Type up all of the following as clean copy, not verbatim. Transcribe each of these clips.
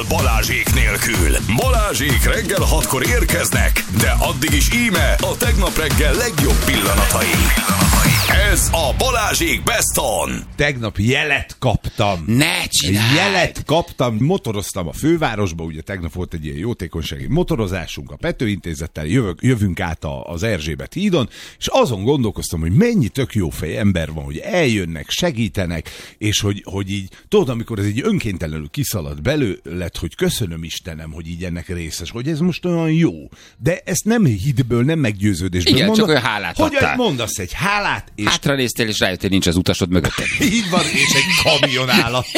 Kál Balázsék nélkül. Balázsék reggel 6-kor érkeznek, de addig is íme a tegnap reggel legjobb pillanatai. Ez a Balázsék Best On. Tegnap jelet kaptam. Ne csinálj! Jelet kaptam, motoroztam a fővárosba, ugye tegnap volt egy ilyen jótékonysági motorozásunk a Pető Intézettel, jövünk át az Erzsébet hídon, és azon gondolkoztam, hogy mennyi tök jó fej ember van, hogy eljönnek, segítenek, és hogy így, tudod, amikor ez így önkéntelenül kiszalad belőled, hogy köszönöm Istenem, hogy így ennek részes, hogy ez most olyan jó. De ezt nem hitből, nem meggyőződésből igen, mondod, csak olyan hálát hogy adtál. mondasz egy hálát, és hátranéztél, és rájöttél, nincs az utasod mögötted. így van, és egy kamion áll a...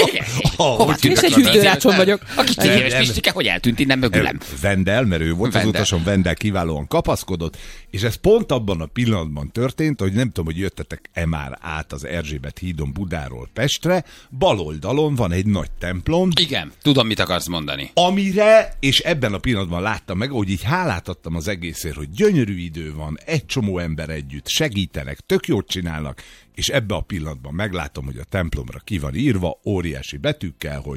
És egy hűtőrácson vagyok. Aki 10 éves Pistike, hogy eltűnt innen mögülem? Vendel, mert ő volt Vendel. az utason, Vendel kiválóan kapaszkodott, és ez pont abban a pillanatban történt, hogy nem tudom, hogy jöttetek-e már át az Erzsébet hídon Budáról Pestre, bal oldalon van egy nagy templom, Igen, tudom, mit akarsz mondani. amire, és ebben a pillanatban láttam meg, hogy így hálát adtam az egészért, hogy gyönyörű idő van, egy csomó ember együtt, segítenek, tök jót csinálnak, és ebben a pillanatban meglátom, hogy a templomra ki van írva óriási betűkkel, hogy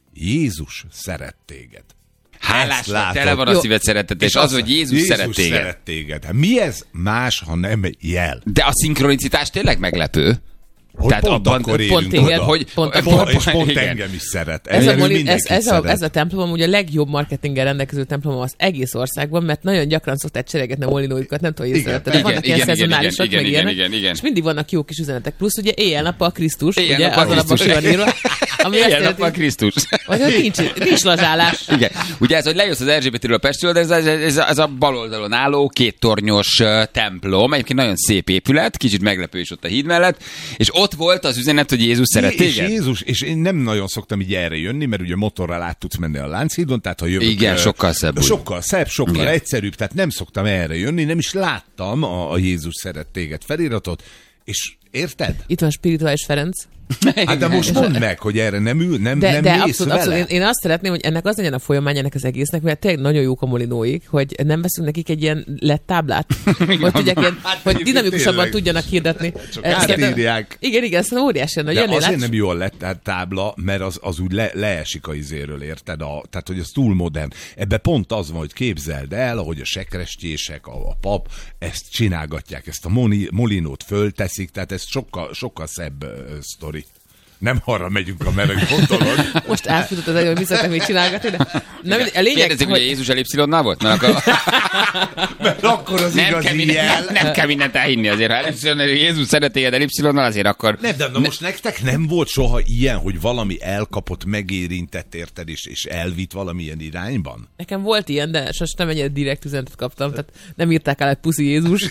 Jézus szeret téged. Hálás, látod. tele van a szíved szeretet, és az, hogy Jézus szeret téged. szeret téged. Hát mi ez más, ha nem jel? De a szinkronicitás tényleg meglepő. Hogy Tehát pont abban- akkor pont érünk téged, oda. hogy- És pont igen. engem is szeret. Ez Erről ez a templom ugye a legjobb marketinggel rendelkező templom az egész országban, mert nagyon gyakran szokták cserégetni a molinóikat, nem tudom, hogy észrevetted. Igen, Vannak ilyen igen, szezonálisak, igen, meg igen, ilyenek, igen. és mindig vannak jó kis üzenetek. Plusz ugye éjjel-nappal Krisztus, ugye Éjjel-nappal az alapban ki Krisztus. van írva, ami azt Éjjel-nappal jelenti, Krisztus. vagy hogy nincs lazsálás. Igen. Ugye ez, hogy lejössz az Erzsébetről a Pestről, de ez a bal oldalon álló kéttornyos templom, egyébként nagyon szép épület, kicsit meglepő is ott a híd mellett, és ott volt az üzenet, hogy Jézus szeret És téged. Jézus, és én nem nagyon szoktam így erre jönni, mert ugye motorral át tudsz menni a Lánchídon, tehát ha jövök... Igen, sokkal szebb úgy. Sokkal szebb, sokkal Igen. egyszerűbb, tehát nem szoktam erre jönni, nem is láttam a Jézus szeret téged feliratot, és érted? Itt van Spirituális Ferenc. Hát de most mondd meg, hogy erre nem nem De mész abszolút, vele. én azt szeretném, hogy ennek az legyen a folyamány ennek az egésznek, mert tényleg nagyon jók a molinóik, hogy nem veszünk nekik egy ilyen lett táblát, hogy tudják ilyen, hogy dinamikusabban tényleg. tudjanak hirdetni. Csak átírják. Igen, ezt óriási. De azért nem jó a lett tábla, mert az úgy leesik a izéről, érted? Tehát, hogy az túl modern. Ebbe pont az van, hogy képzeld el, ahogy a sekrestjések, a pap ezt csinálgatják, ezt a molinót fölteszik, tehát ez sokkal szebb sztori. Nem arra megyünk, amerre gondolod. Most átfutott az hogy visszatek még csinálgatni, de nem, a lényeg, Kérdezzük, hogy Jézus elipszilonnál volt? Mert akkor Mert akkor az igazi jel. nem kell mindent elhinni azért. Ha elipszilonnál, Jézus szeret téged elipszilonnal, azért akkor... Nem, de most nektek nem volt soha ilyen, hogy valami elkapott, megérintett, érted, és elvitt valamilyen irányban? nekem volt ilyen, de sosem nem ennyire direkt üzenetet kaptam, tehát nem írták el egy puszi Jézus.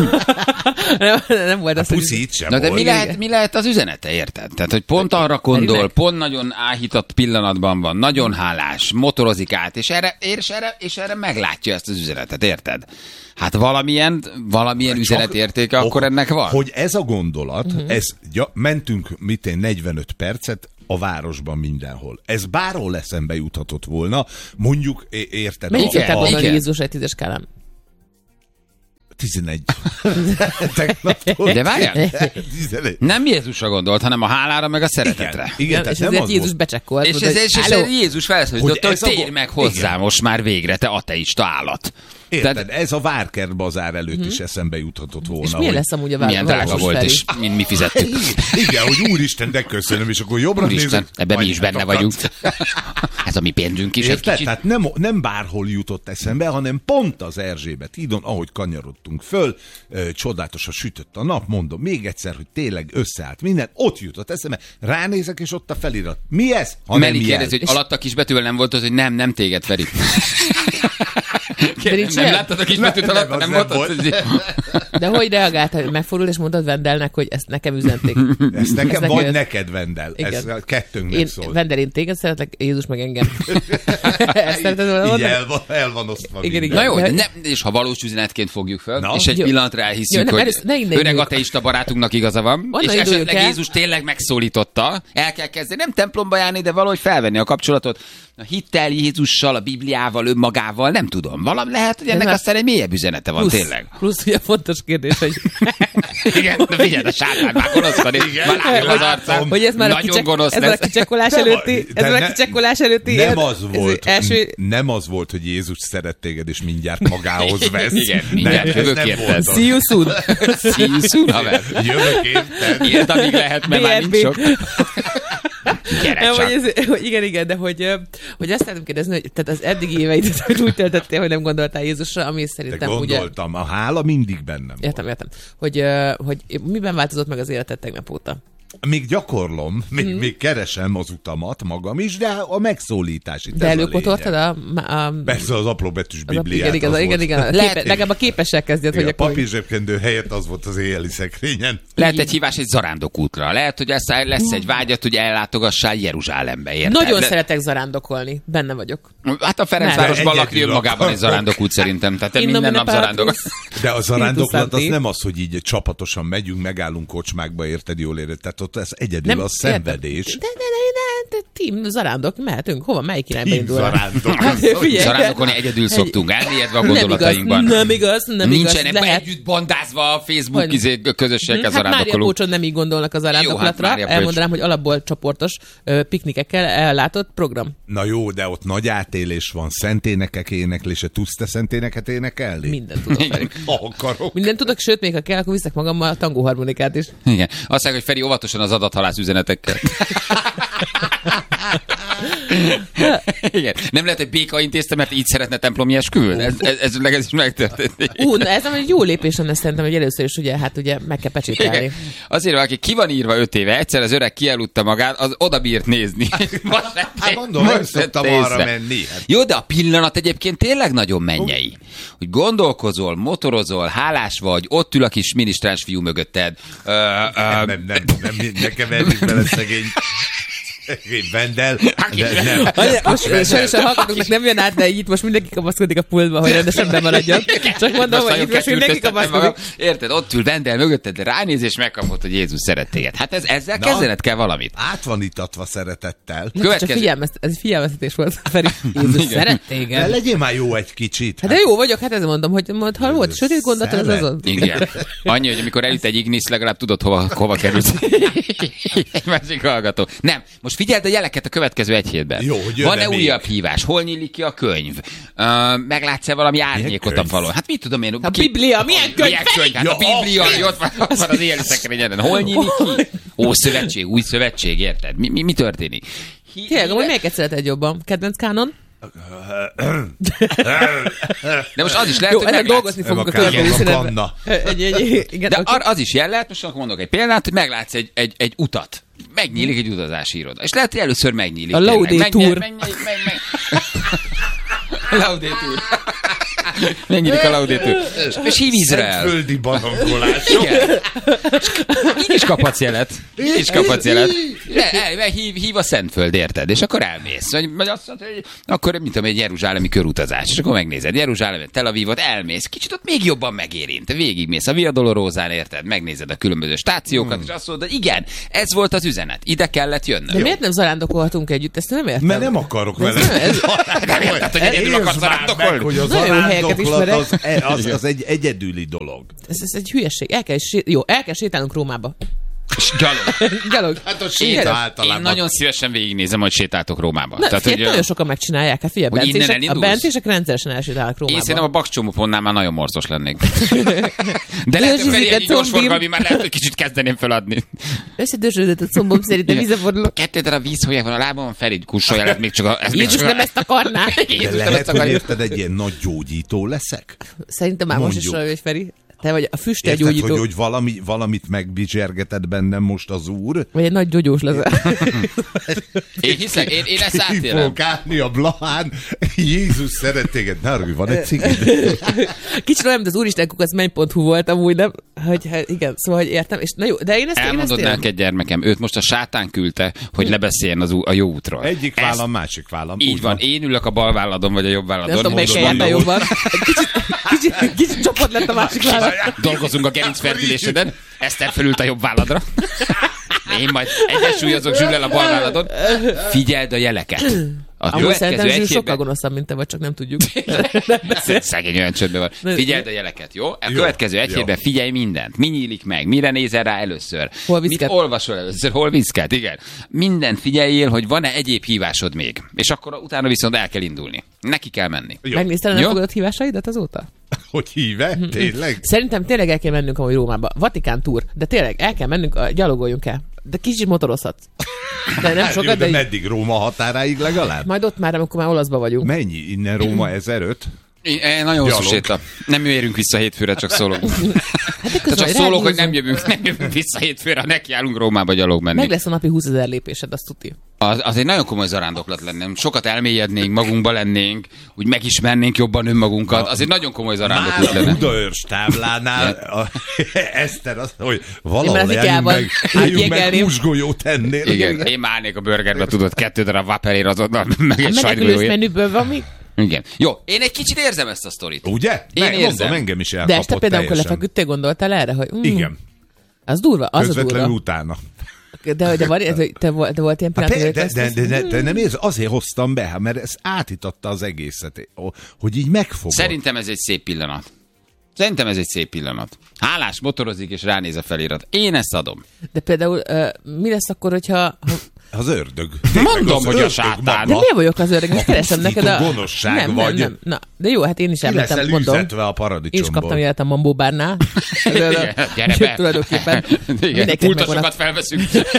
nem volt az, Puszi itt sem Na de volt. mi lehet az üzenete, érted? Tehát, hogy pont arra gondol, Meg. pont nagyon áhított pillanatban van, nagyon hálás, motorozik át, és erre meglátja ezt az üzenetet, érted? Hát valamilyen üzenetértéke akkor ennek van. Hogy ez a gondolat, mentünk 45 percet a városban mindenhol. Ez bárhol eszembe juthatott volna, mondjuk, érted? Mennyit szokták mondani igen. Jézus egy 10-es skálán? 11. Tegnaptól. De várjál, 11. nem Jézusra gondolt, hanem a hálára meg a szeretetre. Igen, És tehát nem ezért az Jézus volt. becsekkolt. És mondta, hogy ez "Halló, Jézus felszólította, Hogy hogy ez a térj meg hozzá igen. most már végre, te ateista állat. Érted, ez a Várkert bazár előtt is eszembe juthatott volna. És milyen hogy- lesz amúgy a Milyen drága város volt, felé? és mi fizettük. Igen, hogy úristen, de köszönöm, és akkor jobbra Úristen, nézek. ebben mi is benne anyátokat. vagyunk. Ez a mi pénzünk is egy Érted? kicsit. Tehát nem bárhol jutott eszembe, hanem pont az Erzsébet hídon, ahogy kanyarodtunk föl, csodálatosan sütött a nap, mondom még egyszer, hogy tényleg összeállt minden, ott jutott eszembe, ránézek, és ott a felirat. Mi ez? Ha nem Meli jel. kérdezi, hogy alatt a kisbetűvel nem volt az, hogy nem téged, Feri. nincs Nem olyan? láttad a kisbetűt alatt, az nem nem volt az, hogy... De hogy reagáltál, hogy megfordult, és mondtad Vendelnek, hogy ezt nekem üzenték? Ezt nekem Ez vagy neked- neked, Vendel. Ez Igen. a kettőnknek Én, szól. Vendel, én téged szeretlek, Jézus meg engem. Ezt szereted volna Így mondani? el van osztva Igen, minden. Na jó, De- de és ha valós üzenetként fogjuk fel, Na. és egy Jó. pillanatra Jó, elhiszük, nem, hogy először ne innen öreg induljunk. ateista barátunknak igaza van, Onnan és induljunk esetleg el. Jézus tényleg megszólította, el kell kezdeni, nem templomba járni, de valahogy felvenni a kapcsolatot a hittel Jézussal, a Bibliával, önmagával, nem tudom. Valami lehet, hogy ennek nem. aztán egy mélyebb üzenete van tényleg. Plusz ugye fontos kérdés, hogy Igen, de figyeld, a sátán már gonosztan, már látom az arcán. Hogy ez már nagyon gonosz ez lesz. a kicsekkolás előtti, nem az volt, hogy Jézus szeret téged, és mindjárt magához vesz. Igen, mindjárt jövök érted. See you soon. See you soon, haver. Jövök érted. Érd, amíg lehet, mert már nincs sok. Nem, igen, de hogy azt szeretném kérdezni, hogy tehát az eddigi éveidet, hogy úgy töltöttél, hogy nem gondoltál Jézusra, ami szerintem de gondoltam, ugye, a hála mindig bennem értem. Hogy miben változott meg az életed tegnap óta? Még gyakorlom, még keresem az utamat magam is, de a megszólítás itt. De előkotortad a persze az apróbetűs Bibliát. Igen. Legalább a képessel kezdjed, hogy a papírzsebkendő helyett az volt az éjjeli szekrényen. Lehet egy hívás egy zarándokútra. Lehet, hogy lesz egy vágyat, hogy ellátogassál Jeruzsálembe. Érted? Nagyon szeretek zarándokolni. Benne vagyok. Hát a Ferencvárosban lakni önmagában egy zarándokút szerintem. Tehát te minden nap zarándok. De a zarándoklat az nem az, hogy így csapatosan megyünk, megállunk kocsmákba, érted, jól éred. Tehát ott ez egyedül a szenvedés. De team zarándok, mehetünk. Hova? Melyik irányba indul? Zarándokolni egyedül szoktunk, elmélyedve a gondolatainkban. Nem igaz. Nincsenek együtt bandázva a Facebook közösségekkel zarándokolunk. Hát Mária Pócson nem így gondolnak a zarándoklatra. Elmondanám, hogy alapból csoportos piknikekkel ellátott program. Na jó, de ott nagy átélés van, szenténekek éneklése. Tudsz te szenténeket énekelni? Mindent tudok. Akarok. Mindent tudok, sőt, még ha kell, akkor viszek magammal a tangóharmonikát is. Igen. Azt mondják, hogy Feri óvatosan az adathalász üzenetekkel. Igen. Nem lehet, hogy Béka intézte, mert így szeretne templomi esküvőn? Ez is megtörténik. Ez nem egy jó lépés lenne szerintem, hogy először is ugye meg kell pecsételni. Azért valaki ki van írva 5 éve, egyszer az öreg kieludta magát, az oda bírt nézni. Hát mondom, nem szoktam arra menni. Jó, de a pillanat egyébként tényleg nagyon mennyei. Hogy gondolkozol, motorozol, hálás vagy, ott ül a kis minisztráns fiú mögötted. Nem, nekem elég bele szegény Vendel. Most sajnos a hallgatóknak nem jön át, de itt most mindenki kapaszkodik a pultba, hogy rendesen bemaradjon. Csak mondom, hogy itt most mindenki kapaszkodik. Érted, ott ül Vendel mögötted, de ránéz és megkapod, hogy Jézus szeret téged. Hát ezzel kezdened kell valamit. Át van itatva szeretettel. Csak ez figyelmeztetés volt, Feri. Jézus szeret téged. Legyél már jó egy kicsit. Hát de jó vagyok, hát ezzel mondom, hogy ha volt sötét gondolatod, az azon. Igen. Annyi, hogy amikor elüt egy ignisz, legalább tudod, hova kerülsz. Egy másik hallgató. Nem, most figyeld a jeleket a következő egy hétben. Jó, van-e újabb hívás? Hol nyílik ki a könyv? Meglátsz-e valami árnyékot a falon? Hát mit tudom én? A Biblia, milyen könyv? Hát a Biblia, ott van az éjjeli szekrényen. Hol nyílik ki? Ószövetség, új szövetség, érted? Mi történik? Tényleg, amúgy melyiket szereted jobban? Kedvenc kánon? De most az is lehet, hogy meglátsz. Dolgozni fogunk a következő szünetben. De az is jel lehet, most mondok egy példát, hogy meglátsz egy utat. Megnyílik egy utazási iroda. És lehet, hogy először megnyílik. A Laudator. Laudator. Megnyílik a Laudator. És hív Izrael. Szentföldi barangolás. Igen. Így is kaphatsz jelet. Hív a Szentföld, érted? És akkor elmész. Vagy azt mondod, hogy akkor, mint tudom, egy jeruzsálemi körutazás. És akkor megnézed Jeruzsálemet, Tel Avivot, elmész. Kicsit ott még jobban megérint. Végigmész a Via Dolorózán, érted? Megnézed a különböző stációkat, és azt mondod, igen, ez volt az üzenet. Ide kellett jönnöm. De miért nem zarándokolhatunk együtt? Ezt nem értem. Mert nem akarok vele. Nem érted, hogy egyedül akarsz zarándokolni? Hogy a zarándoklat az egy egyedüli dolog. Ez egy hülyeség. El kell sétálnunk Rómába. Gyalog. Hát ott sétál általában. Én nagyon szívesen végignézem, hogy sétáltok Rómába. Na, tehát, hogy nagyon sokan megcsinálják. Hát figyelj, a bencések rendszeresen elsétálnak Rómába. Én szerintem a Bakcsomópontnál már nagyon morzos lennék. De lehet, hogy Feri egy gyorsforgalmi már lehet, hogy kicsit kezdeném feladni. Összedörzsödött a combom szerintem vízeforduló. 2 darab vízhólyag van a lábamon, Feri kussolja lett még csak Jézus nem ezt akarná. De lehet, hogy érted, egy ilyen nagy gyógyító leszek? Szerintem már most is olyan, hogy Feri. Te vagy a füstelgyógyító. Érted, hogy valamit megbizsergeted bennem most az úr? Vagy egy nagy gyógyós leszel. Én hiszek, én ezt átélem. Ki fogok állni a Blahán, Jézus szeret téged. Nárgulj, van egy cigid? Kicsit olyan, mint az úristenkukacmenny.hu volt amúgy, nem? Igen, szóval, hogy értem. És, na jó, de én ezt elmondod neked, gyermekem, őt most a sátán küldte, hogy lebeszéljen a jó útról. Egyik vállam, másik vállam. Így van, én ülök a bal válladon, vagy a jobb válladon. Nem tudom, melyik a jobban. Kicsit csoport lett a másik vállad. Dolgozunk a gerincfertüléseden, Eszter fölült a jobb válladra. Én majd egyensúlyozok Zsüllel a bal válladon. Figyeld a jeleket. Amúgy szerintem Zsül sokkal gonoszabb, mint te vagy, csak nem tudjuk. Szegény olyan csöndben van. Figyeld a jeleket, jó? A következő egy hétben figyelj mindent. Mi nyílik meg? Mire nézel rá először? Mit olvasol először? Hol viszket? Igen. Mindent figyeljél, hogy van-e egyéb hívásod még. És akkor utána viszont el kell indulni. Neki kell menni. Megnézted, nem fogadott hívásaidat azóta? Hogy híve? Tényleg? Szerintem tényleg el kell mennünk amúgy Rómába. Vatikán túr. De tényleg el kell mennünk, gyalogoljunk el. De kicsit motorozhatsz. De nem sokat, de meddig? Róma határáig legalább? Majd ott már, amikor már olaszba vagyunk. Mennyi? Innen Róma 1005? Nagyon hosszú séta. Nem érünk vissza hétfőre, csak szólok. Csak szólok, hogy nem jövünk vissza hétfőre, nekiállunk Rómába gyalog menni. Meg lesz a napi 20 000 lépésed, azt tudni. Az egy nagyon komoly zarándoklat lenne. Sokat elmélyednénk, magunkba lennénk, úgy megismernénk jobban önmagunkat. Az egy nagyon komoly zarándoklat lenne. Már a Budaörs táblánál Eszter azt, hogy valahol álljunk meg húsgolyót ennél. Igen, én már állnék a burgerbe, tudod, 2 darab Whopperért azonnal, meg egy sajtgolyóért. Menüből van mi? Igen. Jó, én egy kicsit érzem ezt a sztorit. Ugye? Én érzem. Mondom, engem is elkapott. De este például, amikor lefeküdtél, gondoltál erre, hogy... Igen. Az durva, az közvetlenül a durva. Utána. De volt ilyen pillanat, de nem érzem, azért hoztam be, mert ez átitatta az egészet, hogy így megfogod. Szerintem ez egy szép pillanat. Hálás motorozik, és ránéz a felirat. Én ezt adom. De például mi lesz akkor, hogyha... Az ördög. Mondom, hogy a sátán. De miért vagyok az ördög? Most keresem neked a... gonoszság vagy. Nem. Na, de jó, hát én is említem, mondom. A paradicsomból. Én is kaptam ilyet a Mambó bárnál. Gyere be. Tulajdonképpen. Pultosokat felveszünk.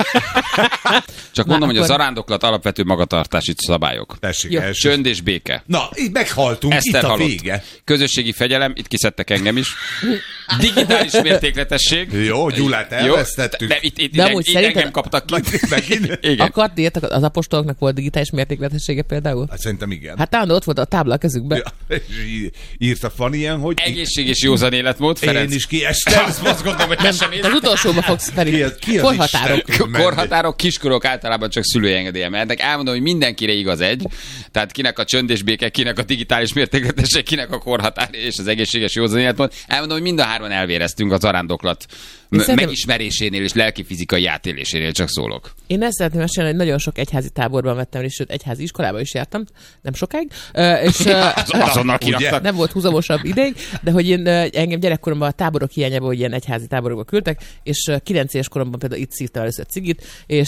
Csak mondom, hogy a zarándoklat alapvető magatartási szabályok. Csönd és béke. Na, így meghaltunk, Eszter itt a halott. vége. Közösségi fegyelem, itt kiszedtek engem is. Digitális mértékletesség. Jó, Gyulát elvesztettük. De itt engem kaptak ki. Akart, az apostoloknak volt digitális mértékletessége például? Hát szerintem igen. Hát talán ott volt a tábla a kezükben. Ja, írtak van ilyen, hogy... Egészség és józan életmód, Ferenc. Én is kiestem. Azt gondolom, hogy nem, az utolsóba fogsz felé. Korhatárok. Korhatárok, kiskorok általában csak szülői engedélye mehetnek. Elmondom, hogy mindenkire igaz egy. Tehát kinek a csönd és béke, kinek a digitális mértékletesség, kinek a korhatár és az egészséges józan életmód. Elmondom, hogy mind a hárman elvéreztünk a zarándoklat megismerésénél és lelki-fizikai átélésénél, csak szólok. Én ezt szeretném mesélni, hogy nagyon sok egyházi táborban vettem, és sőt, egyházi iskolába is jártam, nem sokáig. És azonnal kiraktak. Nem volt húzamosabb ideig, de hogy én engem gyerekkoromban a táborok hiányában, hogy ilyen egyházi táborokba küldtek, és 9 éves koromban például itt szívtam először cigit, és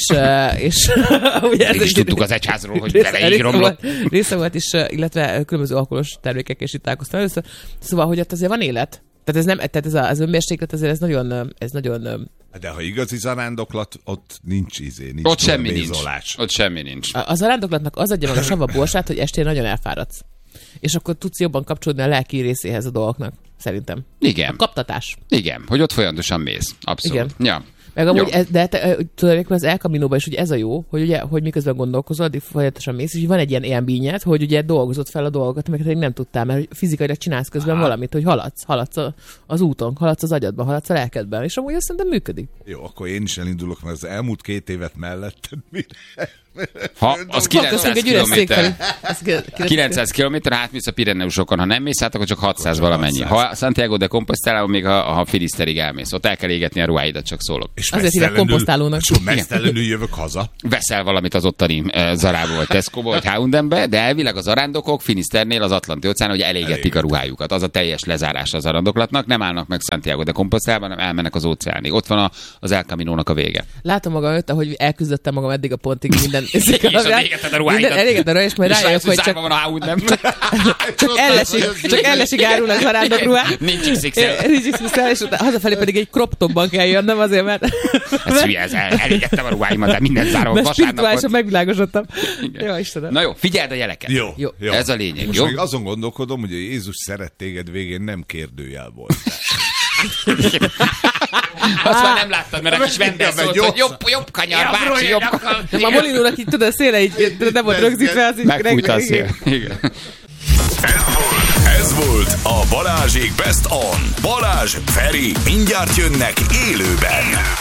ugye is tudtuk az egyházról, hogy beleig romlott. Része volt is, illetve különböző alkoholos termékek, és itt találkoztam először. Szóval, hogy ott azért van élet. Tehát ez nem, tehát az önmérséklet azért ez nagyon... De ha igazi zarándoklat, ott nincs nincs ott semmi nincs. Ott semmi nincs. A zarándoklatnak az adja meg a sava borsát, hogy estén nagyon elfáradsz. És akkor tudsz jobban kapcsolódni a lelki részéhez a dolgoknak, szerintem. Igen. A kaptatás. Igen, hogy ott folyamatosan mész. Abszolút. Igen. Ja. Meg amúgy, tulajdonképpen az El Caminóban is ugye ez a jó, hogy ugye, hogy miközben gondolkozol, addig folyamatosan mész, és van egy ilyen élményed, hogy ugye dolgozod fel a dolgokat, amiket nem tudtál, mert fizikailag csinálsz közben valamit, hogy haladsz az úton, haladsz az agyadban, haladsz a lelkedben, és amúgy azt szerintem működik. Jó, akkor én is elindulok, mert az elmúlt 2 évet mellettem az 900 kilométer. 900 kilométer, átmész a Pireneusokon. Ha nem mész át, akkor csak 600 valamennyi. Ha Santiago de Compostelában még a Finiszterig elmész. Ott el kell égetni a ruháidat, csak szólok. És azért hívják komposztálónak. És mesztelenül jövök haza. Veszel valamit az ottani Zarából, Tesco-ból, vagy H&M-be, de elvileg az zarándokok Finiszternél az Atlanti-óceán, hogy elégetik a ruhájukat. Az a teljes lezárás az zarándoklatnak. Nem állnak meg Santiago de Compostelában, hanem elmennek az óceánig. Ott van az El Caminónak a vége. Látom magam előtt, hogy elküzdöttem magam eddig a pontig minden. És elégetted a ruháidat. Elégetted a ruháidat, és majd rájövök, hogy csak... van a H&M. csak ellesig árul a zarándok ruhát. Nincs XXL. Nincs XXL, és hazafelé pedig egy crop topban kell jönnöm azért, mert... Ez hülye, elégettem a ruháimat, de minden zárom vasárnapot. Spirituálisan megvilágosodtam. Jó, Istenem. Na jó, figyeld a jeleket. Jó. Ez a lényeg, most jó? még azon gondolkodom, hogy a Jézus szeret téged végén nem kérdőjel volt. Azt már nem láttad, mert a kis vendég szólt, hogy jobb kanyar, bácsi, jobb kanyar. A Molinónak így tudod, a széle így nem volt rögzítve, az így... Megfújta a szél. Igen. Ez volt a Balázsék Best On. Balázs, Feri, mindjárt jönnek élőben.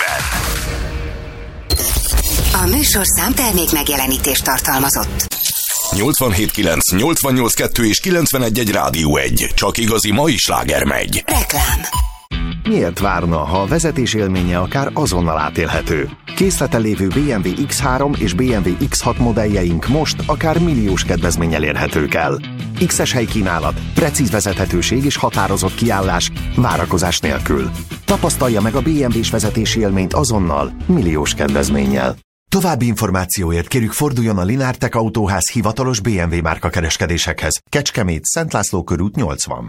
A műsorszám termék megjelenítést tartalmazott. 87.9, 88.2 és 91.1 Rádió 1. Csak igazi mai sláger megy. Reklám. Miért várna, ha a vezetés élménye akár azonnal átélhető? Készleten lévő BMW X3 és BMW X6 modelljeink most akár milliós kedvezménnyel érhetők el. X-es helykínálat, precíz vezethetőség és határozott kiállás, várakozás nélkül. Tapasztalja meg a BMW-s vezetési élményt azonnal, milliós kedvezménnyel. További információért kérjük forduljon a Linártek Autóház hivatalos BMW márka kereskedésekhez. Kecskemét, Szent László körút 80.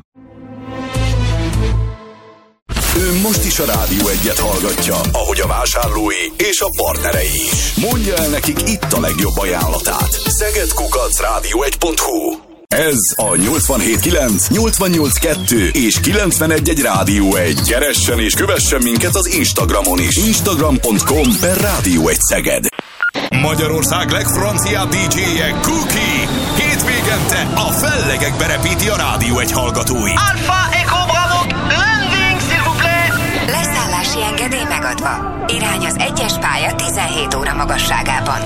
Ő most is a Rádió 1-et hallgatja, ahogy a vásárlói és a partnerei is. Mondja el nekik itt a legjobb ajánlatát. szeged@radio1.hu. Ez a 87.9, 88.2 és 91.1 Rádió 1. Keressen és kövessen minket az Instagramon is. Instagram.com/Rádió 1 Szeged. Magyarország legfranciább DJ-je Cookie. Hétvégente a fellegekbe repíti a Rádió 1 hallgatói. Alpha Echo Bravo, landing s'il vous plaît. Leszállási engedély megadva. Irány az 1-es pálya 17 óra magasságában.